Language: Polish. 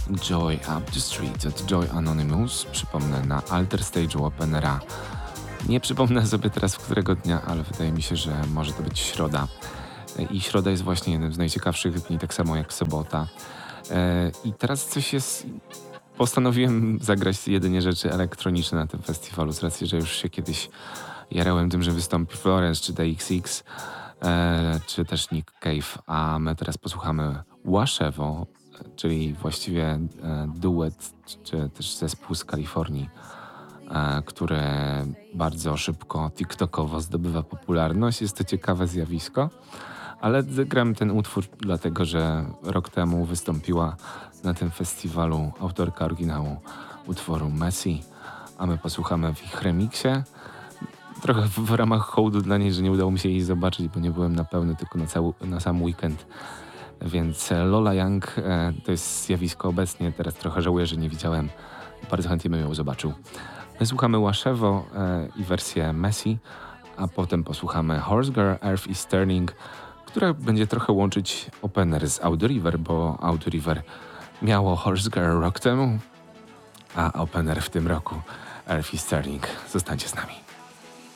Joy Up the Street od Joy Anonymous. Przypomnę, na Alter Stage'u Openera. Nie przypomnę sobie teraz w którego dnia, ale wydaje mi się, że może to być środa. I środa jest właśnie jednym z najciekawszych dni, tak samo jak sobota. I teraz coś jest... Postanowiłem zagrać jedynie rzeczy elektroniczne na tym festiwalu, z racji, że już się kiedyś jarałem tym, że wystąpi Florence czy DXX, czy też Nick Cave, a my teraz posłuchamy Washewo, czyli właściwie duet, czy też zespół z Kalifornii, który bardzo szybko TikTokowo zdobywa popularność. Jest to ciekawe zjawisko, ale gram ten utwór dlatego, że rok temu wystąpiła na tym festiwalu autorka oryginału utworu Messi, a my posłuchamy w ich remiksie. Trochę w ramach hołdu dla niej, że nie udało mi się jej zobaczyć, bo nie byłem na pełny, tylko na sam weekend. Więc Lola Young to jest zjawisko obecnie, teraz trochę żałuję, że nie widziałem. Bardzo chętnie bym ją zobaczył. My słuchamy Washewo i wersję Messi, a potem posłuchamy Horse Girl, Earth is Turning, która będzie trochę łączyć Opener z Audio River, bo Audio River miało Horse Girl rok temu, a Opener w tym roku Earth is Turning. Zostańcie z nami.